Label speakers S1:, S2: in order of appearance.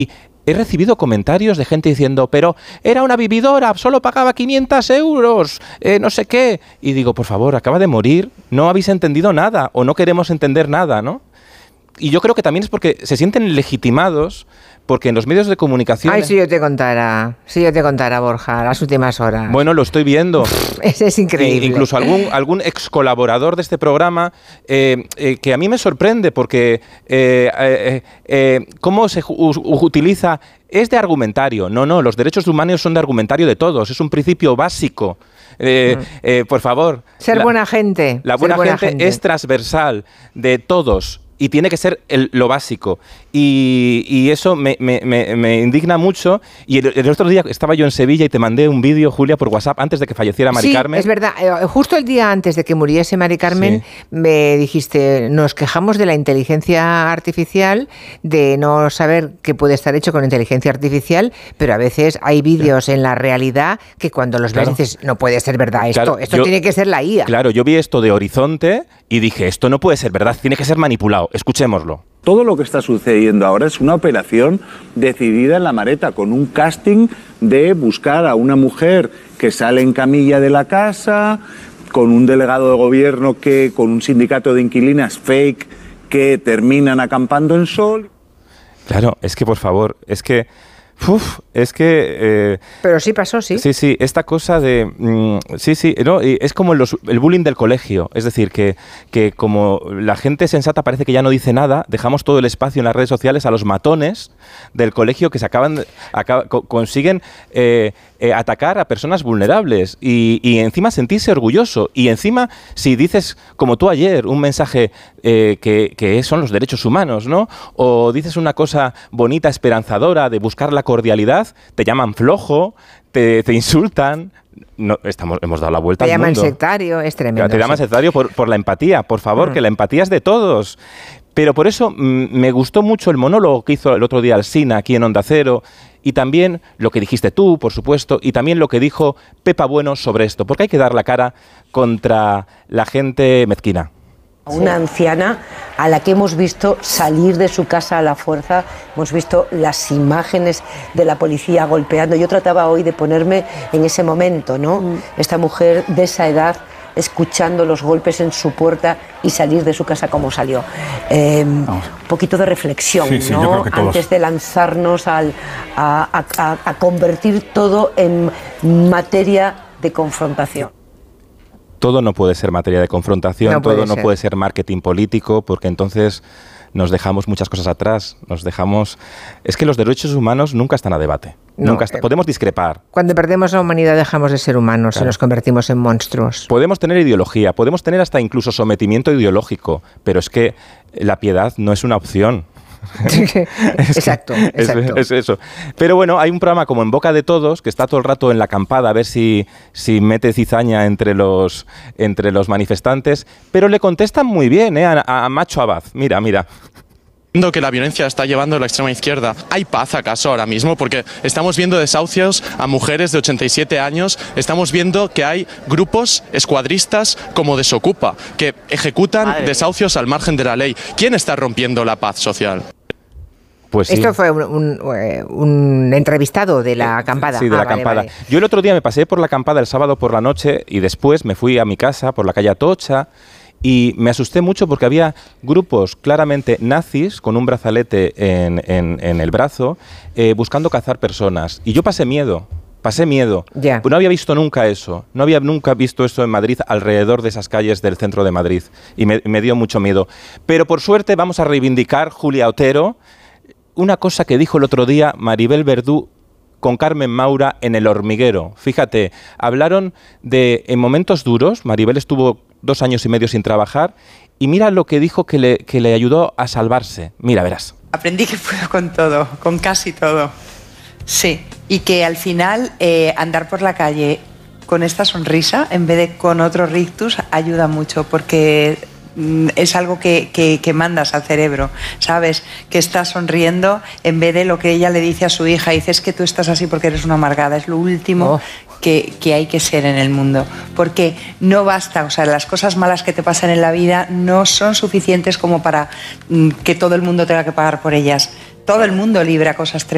S1: He recibido comentarios de gente diciendo, pero era una vividora, solo pagaba 500 euros, no sé qué. Y digo, por favor, acaba de morir, no habéis entendido nada o no queremos entender nada, ¿no? Y yo creo que también es porque se sienten legitimados, porque en los medios de comunicación...
S2: Ay, si yo te contara, Borja, las últimas horas.
S1: Bueno, lo estoy viendo.
S2: Ese es increíble.
S1: Incluso algún ex colaborador de este programa que a mí me sorprende porque cómo se utiliza... Es de argumentario. No, los derechos humanos son de argumentario de todos. Es un principio básico. Por favor.
S2: Ser buena gente.
S1: La buena gente es transversal de todos. Y tiene que ser lo básico. Y eso me indigna mucho. Y el otro día estaba yo en Sevilla y te mandé un vídeo, Julia, por WhatsApp, antes de que falleciera Mari Carmen.
S2: Es verdad. Justo el día antes de que muriese Mari Carmen, me dijiste, nos quejamos de la inteligencia artificial, de no saber qué puede estar hecho con inteligencia artificial, pero a veces hay vídeos en la realidad que cuando los ves dices, no puede ser verdad esto. Esto tiene que ser la IA.
S1: Claro, yo vi esto de Horizonte y dije, esto no puede ser verdad, tiene que ser manipulado. Escuchémoslo.
S3: Todo lo que está sucediendo ahora es una operación decidida en la Mareta, con un casting de buscar a una mujer que sale en camilla de la casa, con un delegado de gobierno con un sindicato de inquilinas fake que terminan acampando en Sol.
S1: Claro, es que por favor, es que...
S2: pero sí pasó, sí.
S1: Sí, esta cosa de... no, es como el bullying del colegio. Es decir, que como la gente sensata parece que ya no dice nada, dejamos todo el espacio en las redes sociales a los matones del colegio que consiguen atacar a personas vulnerables y encima sentirse orgulloso. Y encima, si dices, como tú ayer, un mensaje que son los derechos humanos, ¿no? O dices una cosa bonita, esperanzadora, de buscar la cordialidad, te llaman flojo, te insultan. No, hemos dado la vuelta al mundo.
S2: Te llaman sectario, es tremendo.
S1: Te llaman sectario por la empatía, por favor, que la empatía es de todos. Pero por eso me gustó mucho el monólogo que hizo el otro día Alsina aquí en Onda Cero, y también lo que dijiste tú, por supuesto, y también lo que dijo Pepa Bueno sobre esto, porque hay que dar la cara contra la gente mezquina.
S4: Una anciana a la que hemos visto salir de su casa a la fuerza, hemos visto las imágenes de la policía golpeando. Yo trataba hoy de ponerme en ese momento, ¿no? Esta mujer de esa edad escuchando los golpes en su puerta y salir de su casa como salió. Un poquito de reflexión, ¿no? Antes de lanzarnos a convertir todo en materia de confrontación.
S1: Todo no puede ser materia de confrontación, todo no puede ser marketing político, porque entonces nos dejamos muchas cosas atrás, Es que los derechos humanos nunca están a debate, podemos discrepar.
S2: Cuando perdemos la humanidad dejamos de ser humanos y nos convertimos en monstruos.
S1: Podemos tener ideología, podemos tener hasta incluso sometimiento ideológico, pero es que la piedad no es una opción.
S2: Exacto.
S1: Es eso. Pero bueno, hay un programa como En Boca de Todos que está todo el rato en la acampada a ver si mete cizaña entre los manifestantes, pero le contestan muy bien a Macho Abad. Mira.
S5: Que la violencia está llevando a la extrema izquierda. ¿Hay paz acaso ahora mismo? Porque estamos viendo desahucios a mujeres de 87 años, estamos viendo que hay grupos escuadristas como Desocupa, que ejecutan desahucios al margen de la ley. ¿Quién está rompiendo la paz social?
S1: Pues sí.
S2: Esto fue un entrevistado de la acampada.
S1: Sí, de la acampada. Vale. Yo el otro día me pasé por la acampada el sábado por la noche y después me fui a mi casa por la calle Atocha. Y me asusté mucho porque había grupos claramente nazis con un brazalete en el brazo buscando cazar personas. Y yo pasé miedo.
S2: Yeah.
S1: No había visto nunca eso. No había nunca visto eso en Madrid, alrededor de esas calles del centro de Madrid. Y me dio mucho miedo. Pero por suerte vamos a reivindicar, Julia Otero, una cosa que dijo el otro día Maribel Verdú con Carmen Maura en El Hormiguero. Fíjate, hablaron de en momentos duros. Maribel estuvo 2 años y medio sin trabajar y mira lo que dijo que le ayudó a salvarse. Mira, verás.
S6: Aprendí que puedo con todo, con casi todo. Sí, y que al final andar por la calle con esta sonrisa en vez de con otro rictus ayuda mucho porque es algo que mandas al cerebro, ¿sabes? Que estás sonriendo en vez de lo que ella le dice a su hija. Dice, es que tú estás así porque eres una amargada. Es lo último que hay que ser en el mundo. Porque no basta, o sea, las cosas malas que te pasan en la vida no son suficientes como para que todo el mundo tenga que pagar por ellas. Todo el mundo libra cosas tremendas.